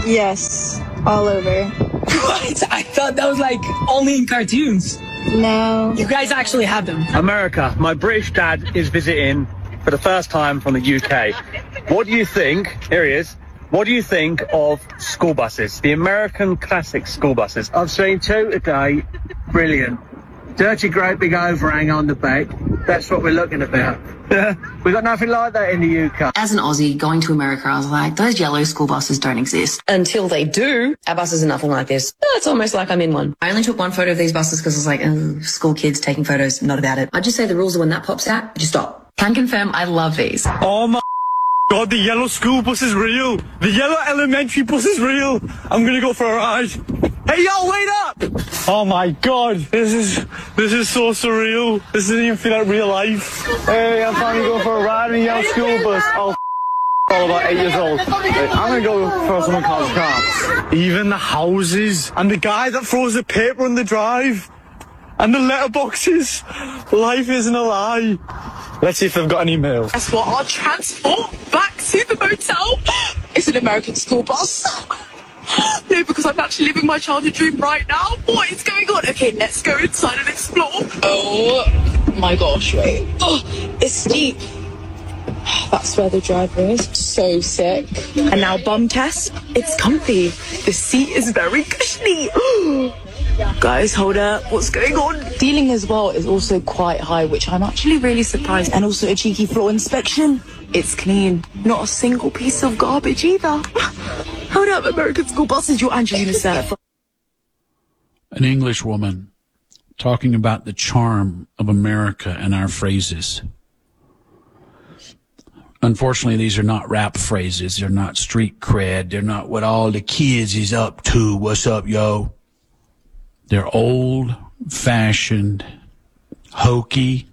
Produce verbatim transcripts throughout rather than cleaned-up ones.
Yes, all over. What? I thought that was like only in cartoons. No. You guys actually have them. America. My British dad is visiting for the first time from the U K. What do you think? Here he is. What do you think of school buses? The American classic school buses. I've seen two today. Brilliant. Dirty, great big overhang on the back. That's what we're looking about. We got nothing like that in the U K. As an Aussie going to America, I was like, those yellow school buses don't exist. Until they do, our buses are nothing like this. It's almost like I'm in one. I only took one photo of these buses because I was like, oh, school kids taking photos, not about it. I just say the rules are when that pops out, you stop. Can confirm I love these. Oh my God, the yellow school bus is real. The yellow elementary bus is real. I'm gonna go for a ride. Hey, y'all, wait up! Oh my God, this is this is so surreal. This doesn't even feel like real life. Hey, I'm finally going for a ride in a yellow school bus. Oh, all about eight years old. I'm gonna go for someone called cops. Even the houses and the guy that throws the paper on the drive and the letterboxes. Life isn't a lie. Let's see if they've got any mail. That's what our transport back to the motel is an American school bus. No, because I'm actually living my childhood dream right now. What is going on? Okay, let's go inside and explore. Oh my gosh, wait. Oh, it's steep. That's where the driver is. So sick. And now bum test. It's comfy. The seat is very cushiony. Guys, hold up. What's going on? Ceiling as well is also quite high, which I'm actually really surprised. And also a cheeky floor inspection. It's clean. Not a single piece of garbage either. Hold up, American school buses, you're Angelina Surf. An English woman talking about the charm of America and our phrases. Unfortunately, these are not rap phrases. They're not street cred. They're not what all the kids is up to. What's up, yo? They're old-fashioned, hokey,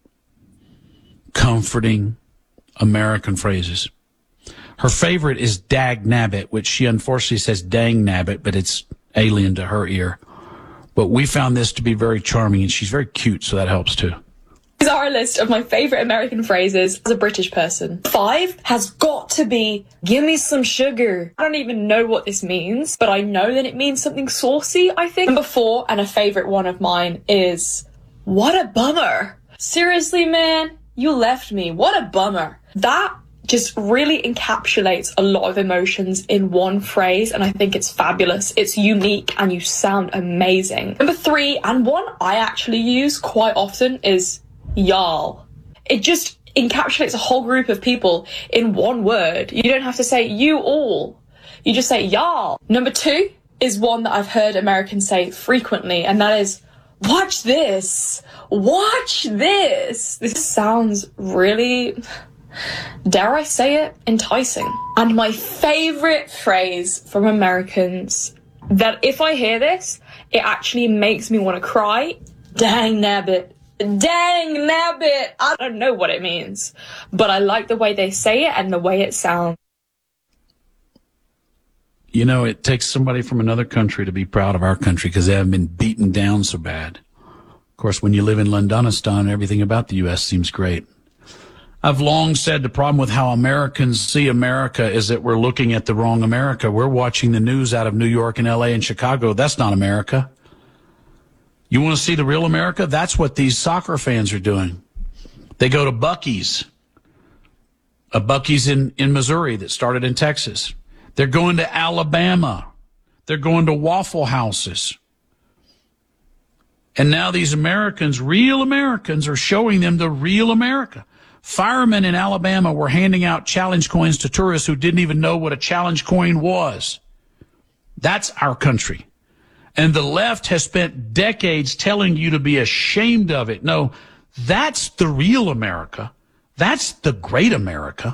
comforting American phrases. Her favorite is dag nabbit, which she unfortunately says dang nabbit, but it's alien to her ear. But we found this to be very charming, and she's very cute, so that helps too. These are a list of my favourite American phrases as a British person. Five has got to be, give me some sugar. I don't even know what this means, but I know that it means something saucy, I think. Number four, and a favourite one of mine, is, what a bummer. Seriously, man, you left me. What a bummer. That just really encapsulates a lot of emotions in one phrase, and I think it's fabulous. It's unique, and you sound amazing. Number three, and one I actually use quite often, is y'all. It just encapsulates a whole group of people in one word. You don't have to say you all. You just say y'all. Number two is one that I've heard Americans say frequently, and that is, watch this. Watch this. This sounds really, dare I say it, enticing. And my favorite phrase from Americans, that if I hear this, it actually makes me want to cry, dang nabbit. Dang nabbit! I don't know what it means, but I like the way they say it and the way it sounds. You know, it takes somebody from another country to be proud of our country because they haven't been beaten down so bad. Of course, when you live in Londonistan, everything about the U S seems great. I've long said the problem with how Americans see America is that we're looking at the wrong America. We're watching the news out of New York and L A and Chicago. That's not America. You want to see the real America? That's what these soccer fans are doing. They go to Buc-ee's, a Buc-ee's in, in Missouri that started in Texas. They're going to Alabama. They're going to Waffle Houses. And now these Americans, real Americans, are showing them the real America. Firemen in Alabama were handing out challenge coins to tourists who didn't even know what a challenge coin was. That's our country. And the left has spent decades telling you to be ashamed of it. No, that's the real America. That's the great America.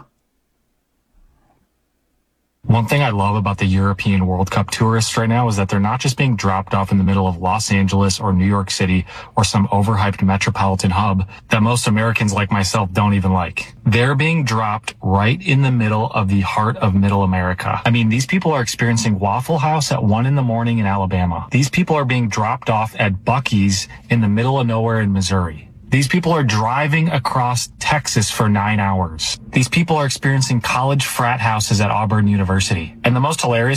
One thing I love about the European World Cup tourists right now is that they're not just being dropped off in the middle of Los Angeles or New York City or some overhyped metropolitan hub that most Americans like myself don't even like. They're being dropped right in the middle of the heart of middle America. I mean, these people are experiencing Waffle House at one in the morning in Alabama. These people are being dropped off at Buc-ee's in the middle of nowhere in Missouri. These people are driving across Texas for nine hours. These people are experiencing college frat houses at Auburn University. And the most hilarious